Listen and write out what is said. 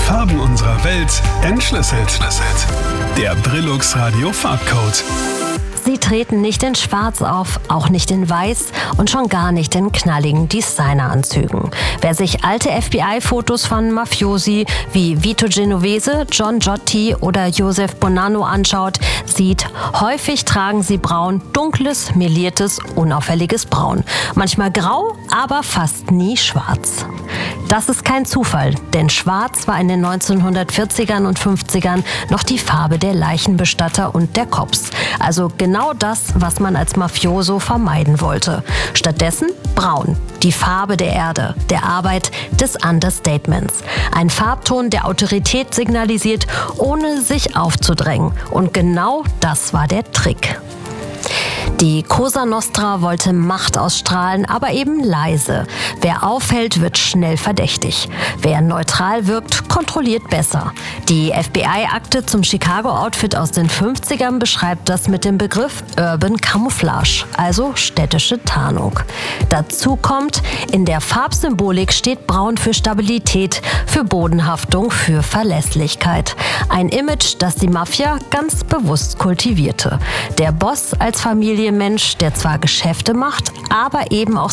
Farben unserer Welt entschlüsselt. Der Brillux Radio Farbcode. Sie treten nicht in Schwarz auf, auch nicht in Weiß und schon gar nicht in knalligen Designeranzügen. Wer sich alte FBI-Fotos von Mafiosi wie Vito Genovese, John Gotti oder Joseph Bonanno anschaut, sieht, häufig tragen sie braun, dunkles, meliertes, unauffälliges Braun. Manchmal grau, aber fast nie schwarz. Das ist kein Zufall, denn Schwarz war in den 1940ern und 50ern noch die Farbe der Leichenbestatter und der Cops. Also genau das, was man als Mafioso vermeiden wollte. Stattdessen Braun, die Farbe der Erde, der Arbeit, des Understatements. Ein Farbton, der Autorität signalisiert, ohne sich aufzudrängen. Und genau das war der Trick. Die Cosa Nostra wollte Macht ausstrahlen, aber eben leise. Wer auffällt, wird schnell verdächtig. Wer neutral wirkt, kontrolliert besser. Die FBI-Akte zum Chicago-Outfit aus den 50ern beschreibt das mit dem Begriff Urban Camouflage, also städtische Tarnung. Dazu kommt, in der Farbsymbolik steht Braun für Stabilität, für Bodenhaftung, für Verlässlichkeit. Ein Image, das die Mafia ganz bewusst kultivierte. Der Boss als Familienmensch, der zwar Geschäfte macht, aber eben auch